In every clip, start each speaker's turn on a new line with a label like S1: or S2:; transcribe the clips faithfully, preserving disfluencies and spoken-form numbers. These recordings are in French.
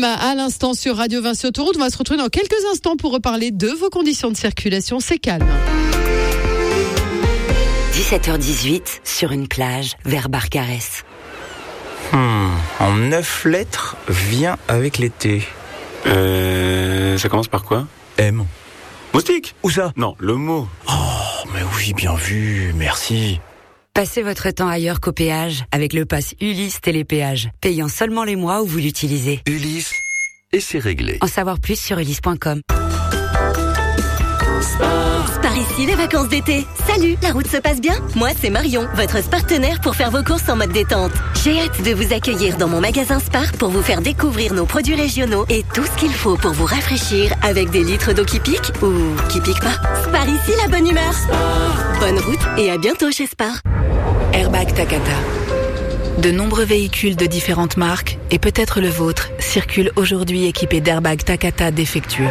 S1: Calme à l'instant sur Radio Vinci Autoroute. On va se retrouver dans quelques instants pour reparler de vos conditions de circulation. C'est calme.
S2: dix-sept heures dix-huit, sur une plage, vers Barcarès.
S3: Hmm, en neuf lettres, vient avec l'été.
S4: Euh... Ça commence par quoi?
S3: M.
S4: Moustique?
S3: Où ça?
S4: Non, le mot.
S3: Oh, mais oui, bien vu, merci.
S2: Passez votre temps ailleurs qu'au péage avec le pass Ulysse Télépéage, payant seulement les mois où vous l'utilisez.
S5: Ulysse, et c'est réglé.
S2: En savoir plus sur ulysse point com.
S6: Par ici, les vacances d'été. Salut, la route se passe bien? Moi, c'est Marion, votre partenaire pour faire vos courses en mode détente. J'ai hâte de vous accueillir dans mon magasin Spar pour vous faire découvrir nos produits régionaux et tout ce qu'il faut pour vous rafraîchir avec des litres d'eau qui piquent ou qui piquent pas. Spar ici, la bonne humeur. Spar. Bonne route et à bientôt chez Spar.
S7: Airbag Takata. De nombreux véhicules de différentes marques, et peut-être le vôtre, circulent aujourd'hui équipés d'airbags Takata défectueux.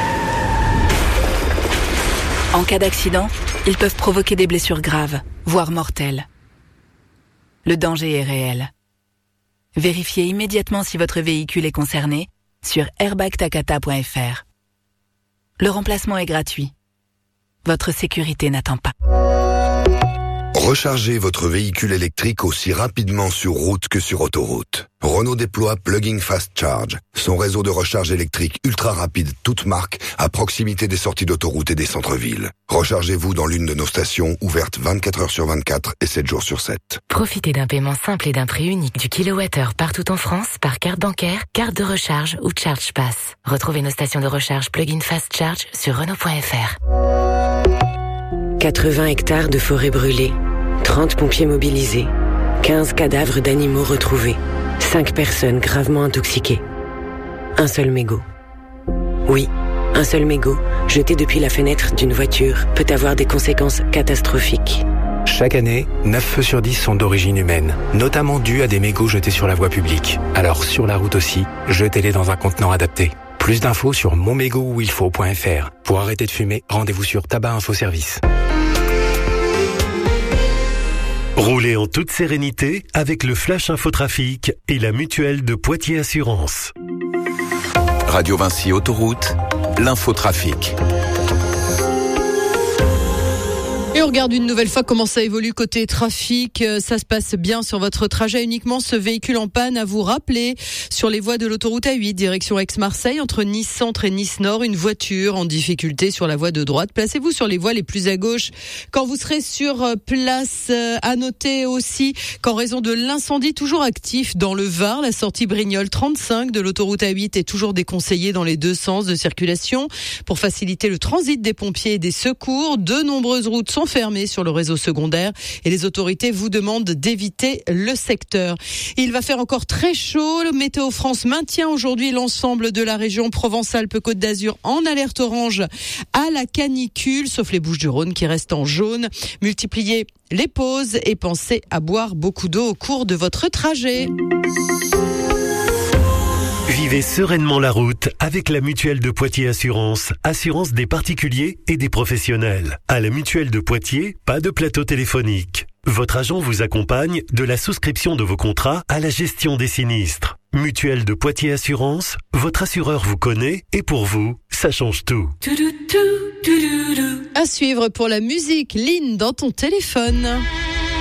S7: En cas d'accident, ils peuvent provoquer des blessures graves, voire mortelles. Le danger est réel. Vérifiez immédiatement si votre véhicule est concerné sur airbag takata point f r. Le remplacement est gratuit. Votre sécurité n'attend pas.
S8: Rechargez votre véhicule électrique aussi rapidement sur route que sur autoroute. Renault déploie Plug-in Fast Charge, son réseau de recharge électrique ultra rapide toute marque à proximité des sorties d'autoroute et des centres-villes. Rechargez-vous dans l'une de nos stations ouvertes vingt-quatre heures sur vingt-quatre et sept jours sur sept.
S9: Profitez d'un paiement simple et d'un prix unique du kilowattheure partout en France par carte bancaire, carte de recharge ou Charge Pass. Retrouvez nos stations de recharge Plug-in Fast Charge sur Renault point f r.
S2: quatre-vingts hectares de forêt brûlée, trente pompiers mobilisés, quinze cadavres d'animaux retrouvés, cinq personnes gravement intoxiquées. Un seul mégot. Oui, un seul mégot, jeté depuis la fenêtre d'une voiture, peut avoir des conséquences catastrophiques.
S10: Chaque année, neuf feux sur dix sont d'origine humaine, notamment dus à des mégots jetés sur la voie publique. Alors sur la route aussi, jetez-les dans un contenant adapté. Plus d'infos sur mon mégot où il faut point f r. Pour arrêter de fumer, rendez-vous sur Tabac Info Service.
S11: Roulez en toute sérénité avec le Flash Infotrafic et la mutuelle de Poitiers Assurance.
S5: Radio Vinci Autoroute, l'infotrafic.
S1: Et on regarde une nouvelle fois comment ça évolue côté trafic. Ça se passe bien sur votre trajet. Uniquement ce véhicule en panne à vous rappeler. Sur les voies de l'autoroute A huit, direction Aix-Marseille, entre Nice Centre et Nice Nord, une voiture en difficulté sur la voie de droite. Placez-vous sur les voies les plus à gauche quand vous serez sur place. À noter aussi qu'en raison de l'incendie toujours actif dans le Var, la sortie Brignoles trente-cinq de l'autoroute A huit est toujours déconseillée dans les deux sens de circulation. Pour faciliter le transit des pompiers et des secours, de nombreuses routes sont fermées sur le réseau secondaire et les autorités vous demandent d'éviter le secteur. Il va faire encore très chaud. Le Météo France maintient aujourd'hui l'ensemble de la région Provence-Alpes-Côte d'Azur en alerte orange à la canicule, sauf les Bouches-du-Rhône qui restent en jaune. Multipliez les pauses et pensez à boire beaucoup d'eau au cours de votre trajet.
S11: Vivez sereinement la route avec la mutuelle de Poitiers Assurance. Assurance des particuliers et des professionnels. À la mutuelle de Poitiers, pas de plateau téléphonique. Votre agent vous accompagne de la souscription de vos contrats à la gestion des sinistres. Mutuelle de Poitiers Assurance, votre assureur vous connaît et pour vous, ça change tout.
S1: À suivre pour la musique, Lynn dans ton téléphone.